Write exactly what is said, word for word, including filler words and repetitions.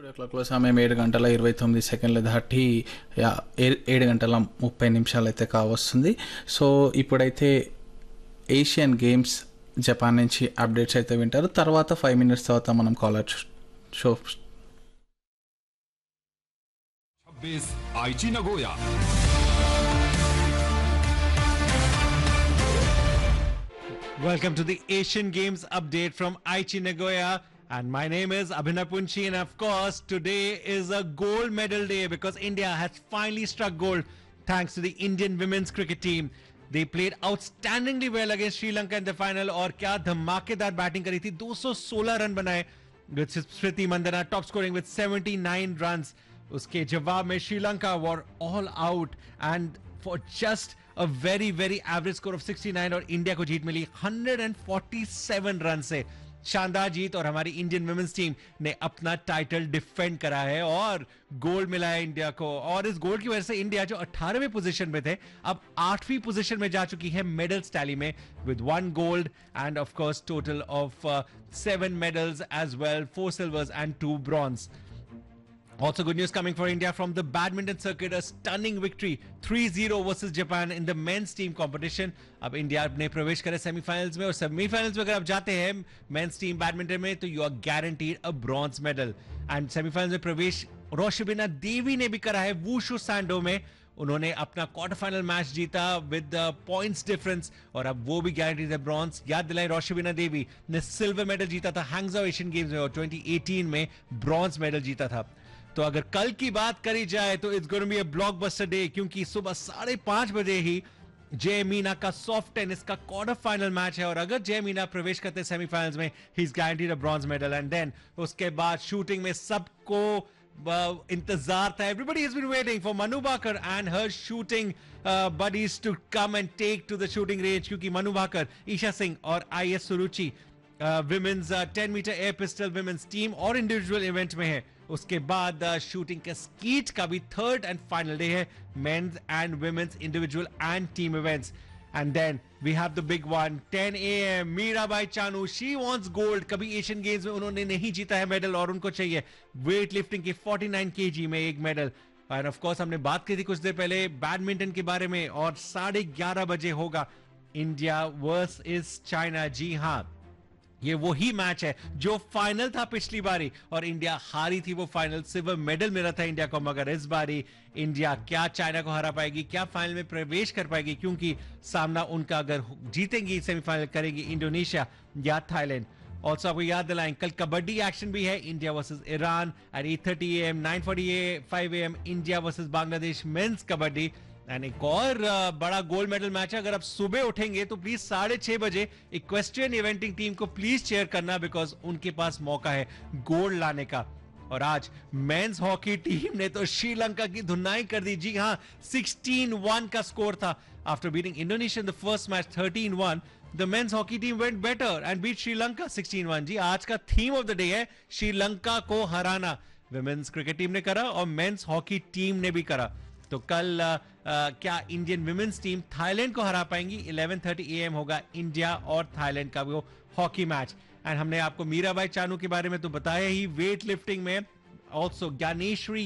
Studio క్లాక్లో సమయం ఏడు గంటల ఇరవై తొమ్మిది సెకండ్లు దాటి యా- ఏ- ఏడు గంటల ముప్పై నిమిషాలు అయితే కావస్తుంది. సో ఇప్పుడైతే ఏషియన్ గేమ్స్ జపాన్ నుంచి అప్డేట్స్ అయితే వింటారు. తర్వాత ఫైవ్ మినిట్స్ తర్వాత మనం కాలర్ షో छब्बीस आईची Nagoya Welcome to the Asian Games update from Aichi Nagoya, and my name is Abhinav Punchi, and of course today is a gold medal day because India has finally struck gold thanks to the Indian women's cricket team. They played outstandingly well against Sri Lanka in the final और क्या धमाकेदार batting करी थी. दो सौ सोलह run बनाए with Smriti Mandana top scoring with seventy-nine runs. उसके जवाब में Sri Lanka were all out and for just a very very average score of sixty-nine और इंडिया को जीत मिली one hundred forty-seven रन से. शानदार जीत और हमारी इंडियन वुमेन्स टीम ने अपना टाइटल डिफेंड करा है और गोल्ड मिला है इंडिया को. और इस गोल्ड की वजह से इंडिया जो अठारहवें पोजीशन में थे अब आठवीं पोजीशन में जा चुकी है मेडल्स टैली में with one gold end of course total of seven medals as well, four silvers and to bronze. Also good news coming for India from the badminton circuit, a stunning victory three zero versus Japan in the men's team competition. अब India ने प्रवेश करे semifinals में और semifinals में अगर आप जाते हैं मेंस टीम बैडमिंटन में तो you are guaranteed a bronze medal. And semifinals में प्रवेश रोशबिना देवी ने भी करा है वुशु सैंडो में. उन्होंने अपना क्वार्टर फाइनल मैच जीता विद पॉइंट्स डिफरेंस और अब वो भी गारंटीड है ब्रॉन्ज. याद दिलाएं रोशबिना देवी ने सिल्वर मेडल जीता था हैंगझाओ एशियन गेम्स में और ट्वेंटी एटीन में ब्रॉन्ज मेडल जीता था. तो अगर कल की बात करी जाए तो it's going to be a blockbuster day क्योंकि सुबह साढ़े पांच बजे ही जय मीना का सॉफ्ट टेनिस का क्वार्टर फाइनल मैच है और अगर जय मीना प्रवेश करते हैं सेमीफाइनल्स में he is guaranteed a bronze medal. And then उसके बाद शूटिंग में सबको uh, इंतजार था. Everybody has been waiting for Manu Bhaker and her shooting buddies to come and take to the shooting range क्योंकि मनु भाकर, ईशा सिंह और I S Suruchi women's ten metre air pistol women's team और individual event में है. उसके बाद शूटिंग के स्कीट का भी थर्ड एंड फाइनल डे है mains and women's individual and team events. And then we have the big one ten A M Mirabai Chanu, she wants gold. कभी एशियन गेम्स में उन्होंने नहीं जीता है मेडल और उनको चाहिए वेट लिफ्टिंग के उनचास केजी में एक मेडल. एंड ऑफ कोर्स हमने बात की थी कुछ देर पहले बैडमिंटन के बारे में और साढ़े ग्यारह बजे होगा इंडिया वर्सेस चाइना. जी हाँ, ये वही मैच है जो फाइनल था पिछली बारी और इंडिया हारी थी वो फाइनल. सिल्वर मेडल मिला था इंडिया को मगर इस बारी इंडिया क्या चाइना को हरा पाएगी, क्या फाइनल में प्रवेश कर पाएगी क्योंकि सामना उनका अगर जीतेंगी सेमीफाइनल करेगी इंडोनेशिया या थाईलैंड. ऑल्सो आपको याद दिलाएं कल कबड्डी एक्शन भी है India versus Iran eight eight thirty A M nine forty five A M India versus Bangladesh mains kabaddi. And एक और uh, बड़ा गोल्ड मेडल मैच है. अगर आप सुबह उठेंगे तो प्लीज साढ़े छह बजे इक्वेस्ट्रियन इवेंटिंग टीम को प्लीज चेयर करना बिकॉज उनके पास मौका है गोल्ड लाने का. और आज मेंस हॉकी टीम ने तो श्रीलंका की धुनाई कर दी. जी हाँ, सिक्सटीन वन का स्कोर था after beating Indonesia in the first match thirteen one. The men's hockey team went better and beat Sri Lanka sixteen one. जी आज का थीम ऑफ द डे है श्रीलंका को हराना. विमेन्स क्रिकेट टीम ने करा और मेंस हॉकी टीम ने भी करा. तो कल आ, आ, क्या इंडियन विमेन्स टीम थाईलैंड को हरा पाएंगी? इलेवन थर्टी ए एम होगा इंडिया और थाईलैंड का वो हॉकी मैच. एंड हमने आपको मीराबाई चानू के बारे में तो बताया ही. वेट लिफ्टिंग में ऑल्सो ज्ञानेश्वरी